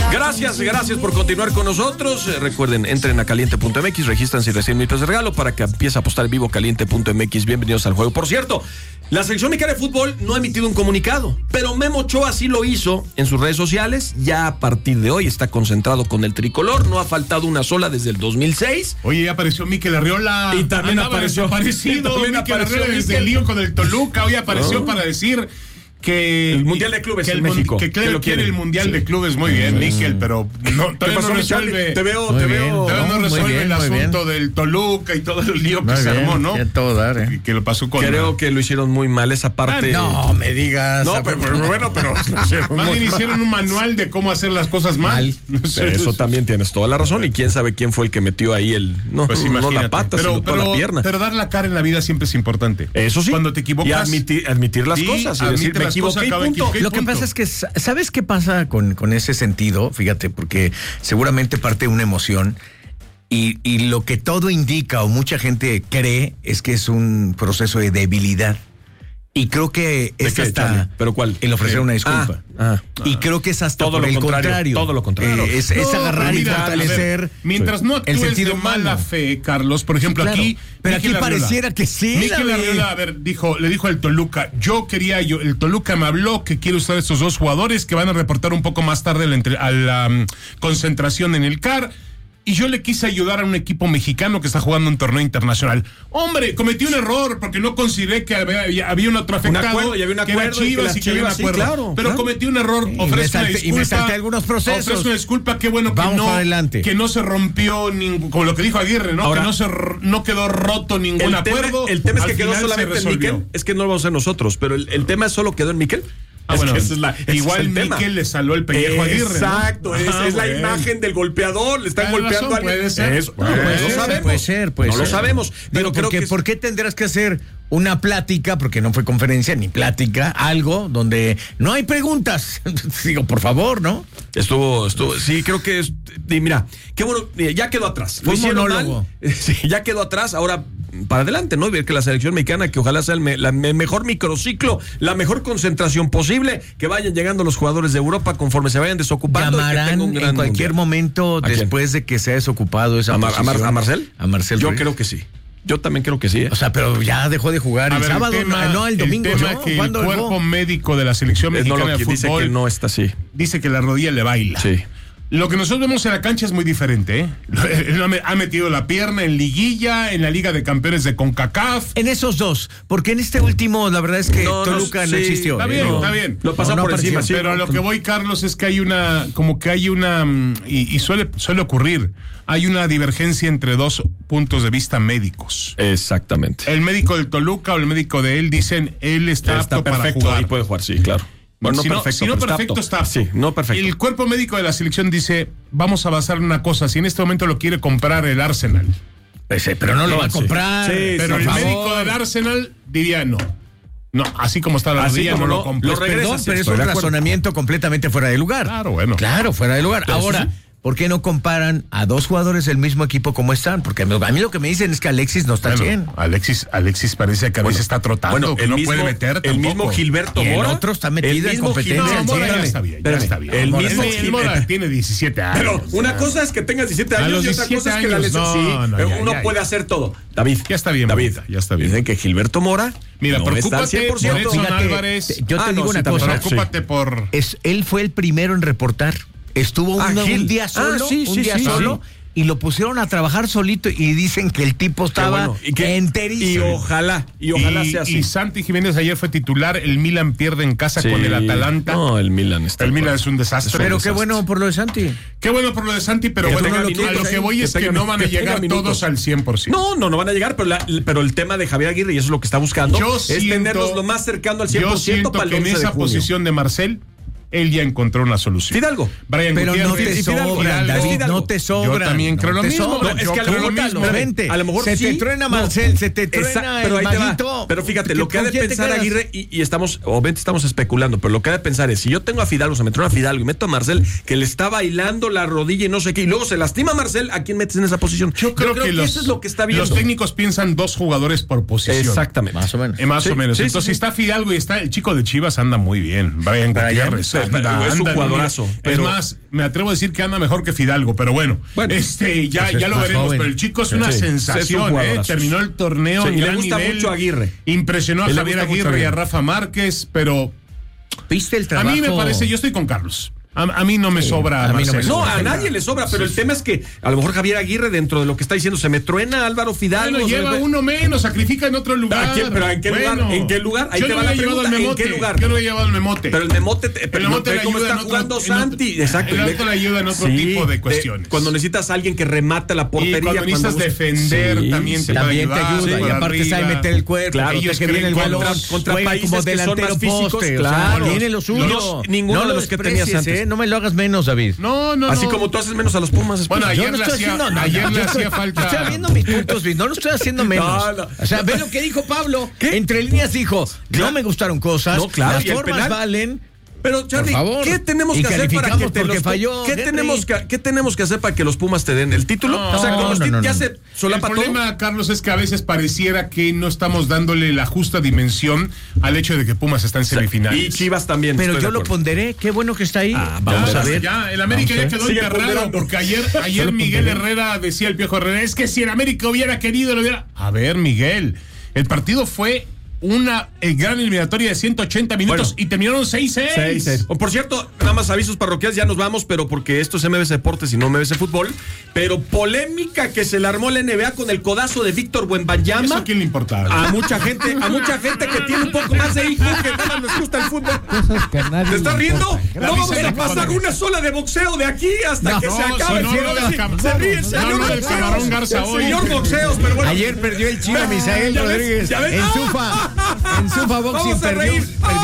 Gracias por continuar con nosotros. Recuerden, entren a caliente.mx, regístrense y reciben minutos de regalo para que empiece a apostar en vivo caliente.mx. Bienvenidos al juego. Por cierto, la selección mexicana de fútbol no ha emitido un comunicado, pero Memo Ochoa sí lo hizo en sus redes sociales. Ya a partir de hoy está concentrado con el tricolor. No ha faltado una sola desde el 2006. Oye, ya apareció Mikel Arriola. Y también apareció Mikel Arriola desde el lío con el Toluca. Hoy apareció para decir que el Mundial de Clubes en México. Que quiere el Mundial de Clubes. Muy bien, Mikel, pero todavía no resuelve. Te veo. No resuelve el asunto del Toluca y todo el lío que se armó, ¿no? Todo dar, ¿eh? Que lo pasó con. Creo que lo hicieron muy mal esa parte. No me digas. No, pero bueno, más bien hicieron un manual de cómo hacer las cosas mal. Eso también tienes toda la razón. Y quién sabe quién fue el que metió ahí no la pata, sino toda la pierna. Pero dar la cara en la vida siempre es importante. Eso sí. Cuando te equivocas. Y admitir las cosas. Y decir, me equivoqué, punto. Lo que pasa es que, ¿sabes qué pasa con ese sentido? Fíjate, porque seguramente parte de una emoción y lo que todo indica o mucha gente cree es que es un proceso de debilidad. Y creo que es hasta ¿pero cuál? el ofrecer una disculpa. Y creo que es hasta todo por lo el contrario. Todo lo contrario. Es agarrar y fortalecer. Mientras no actúes de mala fe, Carlos, por ejemplo, sí, claro. Aquí. Pero aquí pareciera que sí. Mikel Arriola, le dijo al Toluca, el Toluca me habló que quiere usar estos dos jugadores que van a reportar un poco más tarde a la concentración en el CAR. Y yo le quise ayudar a un equipo mexicano que está jugando un torneo internacional. Hombre, cometí un error porque no consideré que había un otro afectado, había un acuerdo, que era Chivas y que había un acuerdo. Claro, pero cometí un error, ofrezco una disculpa. Y me salté algunos procesos. Ofrezco una disculpa, qué bueno que no se rompió, como lo que dijo Aguirre, ¿no? Ahora, que no quedó roto ningún acuerdo. El tema es que quedó solamente en Mikel. Es que no lo vamos a hacer nosotros, pero el tema solo quedó en Mikel. Igual Mikel le saló el pellejo a Aguirre. Exacto, ¿no? Es la imagen del golpeador, le están golpeando a alguien. Puede ser. No lo sabemos. Pero creo que ¿por qué tendrás que hacer una plática, porque no fue conferencia ni plática, algo donde no hay preguntas? Digo, por favor, ¿no? Estuvo, sí, creo que es. Y mira, qué bueno, ya quedó atrás. Fue un monólogo. Sí, ya quedó atrás, ahora para adelante, ¿no? Y ver que la selección mexicana, que ojalá sea el mejor microciclo, la mejor concentración posible, que vayan llegando los jugadores de Europa conforme se vayan desocupando. ¿Llamarán en cualquier momento después de que se ha desocupado esa posición? ¿A Marcel? ¿A Marcel Yo Ruiz? creo que sí. Yo también creo que sí. O sea, pero ya dejó de jugar el sábado, el domingo, el tema ¿no? que el cuerpo médico de la selección mexicana de fútbol dice que no está así. Dice que la rodilla le baila. Sí. Lo que nosotros vemos en la cancha es muy diferente, ¿eh? Él ha metido la pierna en liguilla, en la Liga de Campeones de CONCACAF. En esos dos, porque en este último la verdad es que Toluca no existió. Está bien. Lo pasa por encima, sí. Pero a lo que voy, Carlos, es que hay una, y suele ocurrir, hay una divergencia entre dos puntos de vista médicos. Exactamente. El médico del Toluca o el médico de él dicen, él está apto para jugar. Y puede jugar, sí, claro. Bueno, si no perfecto, está apto. Sí, no perfecto. El cuerpo médico de la selección dice, vamos a basar en una cosa, si en este momento lo quiere comprar el Arsenal. Pero no lo va a comprar. Sí, pero el médico del Arsenal diría no. No, así como está la rodilla, no lo compra. Perdón, pero es un razonamiento completamente fuera de lugar. Claro, bueno. Claro, fuera de lugar. Pero ahora, ¿por qué no comparan a dos jugadores del mismo equipo como están? Porque a mí lo que me dicen es que Alexis no está bien. Alexis parece que a veces está trotando, que no puede meter tampoco. El mismo Gilberto Mora. Y el otro está metido en competencia. Ya está bien. El mismo Mora tiene 17 años. Pero una cosa es que tengas 17 años y otra cosa es que la lesión. Uno puede hacer todo. David. Ya está bien. David, ya está bien. Dicen que Gilberto Mora. Mira, no preocúpate por Edson Álvarez. Yo te digo una cosa. Preocúpate por. Él fue el primero en reportar. Estuvo un día solo, y lo pusieron a trabajar solito y dicen que el tipo estaba enterísimo. Y ojalá sea así. Y Santi Jiménez ayer fue titular, el Milan pierde en casa con el Atalanta. No, el Milan está. El Milan es un desastre. Pero qué bueno por lo de Santi. Qué bueno por lo de Santi, pero bueno, a lo que voy es que no van a llegar todos al 100%. No van a llegar, pero el tema de Javier Aguirre, y eso es lo que está buscando, es tenerlos lo más cercano al 100% yo siento para el que 11 en esa de junio. Posición de Marcel, él ya encontró una solución. Fidalgo. Pero no te sobran, David, no te sobran. Yo también creo lo mismo. No, es que a lo mejor se te truena Marcel, se te truena el Maguito. Pero fíjate, lo que ha de pensar Aguirre, y obviamente estamos especulando, pero lo que ha de pensar es, si yo tengo a Fidalgo, se me truena a Fidalgo y meto a Marcel, que le está bailando la rodilla y no sé qué, y luego se lastima a Marcel, ¿a quién metes en esa posición? Yo creo que eso es lo que está viendo. Los técnicos piensan dos jugadores por posición. Exactamente. Más o menos. Entonces, si está Fidalgo y está el chico de Chivas, anda muy bien. Brian Gutiérrez. pero es un jugadorazo. Es más, me atrevo a decir que anda mejor que Fidalgo, pero bueno, ya lo veremos. Joven. Pero el chico es una sensación, terminó el torneo en y gran le gusta nivel. Mucho a Aguirre. Impresionó a Javier Aguirre y a Rafa Márquez, pero ¿viste el trabajo? A mí me parece, yo estoy con Carlos. A mí no me sobra. No, a nadie le sobra, pero el tema es que a lo mejor Javier Aguirre, dentro de lo que está diciendo, se me truena Álvaro Fidalgo. Bueno, lleva uno menos, sacrifica en otro lugar. ¿Pero en qué lugar? ¿En qué lugar? Ahí te va la pregunta. ¿En qué lugar? Yo lo he llevado al Memote. Pero el Memote le cómo está jugando Santi. Exacto. El le ayuda en otro tipo de cuestiones. Cuando necesitas a alguien que remate la portería. Y cuando necesitas defender, también te ayuda. Y aparte sabe meter el cuerpo. Claro, ellos que viene el balón contra países que son más físicos. Claro, tiene lo suyo. Ninguno de los que tenías antes. No me lo hagas menos, David. No. Así como tú haces menos a los Pumas. Bueno, ayer le hacía falta. Estoy viendo mis puntos, no lo estoy haciendo menos. O sea, ve lo que dijo Pablo. Entre líneas dijo, no me gustaron cosas, las formas valen. Pero, Charlie, ¿qué tenemos que hacer para que te los falló? ¿Qué tenemos que hacer para que los Pumas te den el título? Ya se solapa todo. El problema, Carlos, es que a veces pareciera que no estamos dándole la justa dimensión al hecho de que Pumas está en semifinales. Y Chivas también. Pero yo lo ponderé, qué bueno que está ahí. Vamos a ver. Ya, el América ya quedó enterrado, porque ayer Miguel Herrera decía, el Piojo Herrera, es que si el América hubiera querido, lo hubiera... A ver, Miguel, el partido fue una gran eliminatoria de 180 minutos y terminaron 6-6. Por cierto, nada más avisos parroquiales, ya nos vamos, pero porque esto es MBC Deportes y no MBC Fútbol. Pero polémica que se le armó la NBA con el codazo de Víctor Wembanyama. ¿Eso a quién le importaba? A mucha gente que tiene un poco más de hijos, que nada más les gusta el fútbol. ¿Te estás riendo? No vamos a pasar una sola de boxeo de aquí hasta que se acabe. Se ríe, señor boxeos. Señor boxeos, pero bueno. Ayer perdió el chino Misael Rodríguez en Sufa. En Sufa Boxing perdió